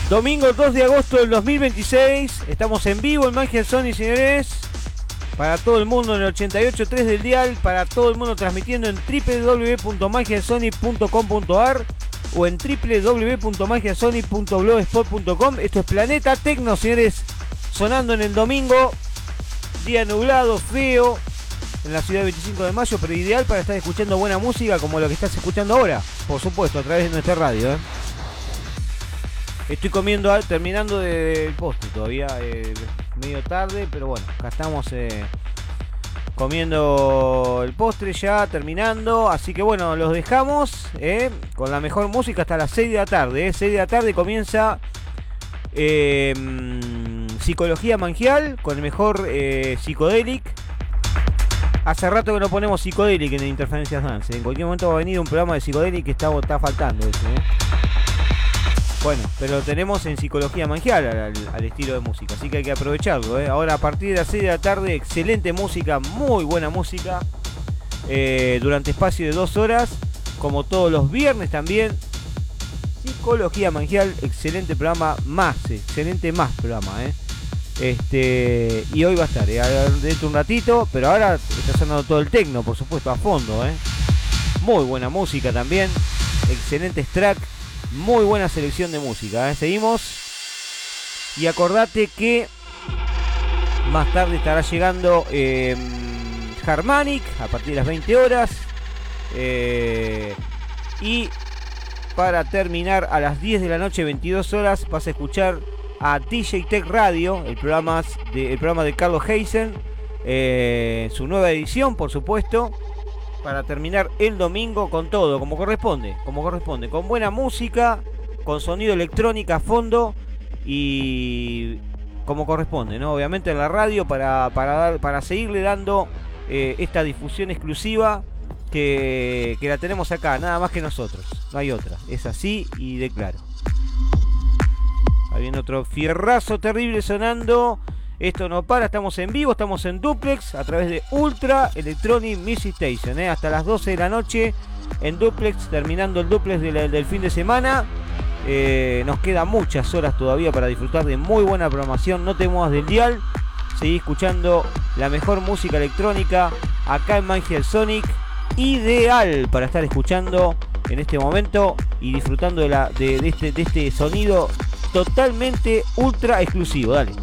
Domingo 2 de agosto del 2026. Estamos en vivo en Magia Sony, señores. Para todo el mundo en el 88.3 del dial. Para todo el mundo transmitiendo en www.magiasony.com.ar o en www.magiasony.blogspot.com. Esto es Planeta Tecno, señores. Sonando en el domingo. Día nublado, feo. En la ciudad de 25 de mayo, pero ideal para estar escuchando buena música como lo que estás escuchando ahora. Por supuesto, a través de nuestra radio, Estoy comiendo, terminando del postre todavía, medio tarde, pero bueno, acá estamos comiendo el postre ya, terminando. Así que bueno, los dejamos con la mejor música hasta las 6 de la tarde. 6 de la tarde comienza Psicología Mangial con el mejor Psicodelic. Hace rato que no ponemos Psicodelic en Interferencias Dance. En cualquier momento va a venir un programa de Psicodelic que está faltando ese, Bueno, pero lo tenemos en Psicología Mangial al estilo de música, así que hay que aprovecharlo, Ahora a partir de las 6 de la tarde, excelente música, muy buena música, durante espacio de 2 horas, como todos los viernes también. Psicología Mangial, excelente programa, excelente programa, y hoy va a estar, dentro de un ratito, pero ahora está sonando todo el tecno, por supuesto, a fondo, Muy buena música también, excelentes tracks. Muy buena selección de música, Seguimos. Y acordate que más tarde estará llegando Harmanic a partir de las 20 horas. Y para terminar a las 10 de la noche, 22 horas, vas a escuchar a DJ Tech Radio, el programa de Carlos Heisen, su nueva edición, por supuesto. Para terminar el domingo con todo, como corresponde, con buena música, con sonido electrónica a fondo y como corresponde, ¿no? Obviamente en la radio para seguirle dando esta difusión exclusiva que la tenemos acá, nada más que nosotros, no hay otra, es así y de claro. Ahí viene otro fierrazo terrible sonando. Esto no para, estamos en vivo, estamos en Duplex a través de Ultra Electronic Music Station, hasta las 12 de la noche en Duplex, terminando el Duplex del fin de semana. Nos quedan muchas horas todavía para disfrutar de muy buena programación, no te muevas del dial, seguí escuchando la mejor música electrónica acá en Magic Sonic, ideal para estar escuchando en este momento y disfrutando de este sonido totalmente ultra exclusivo. Dale.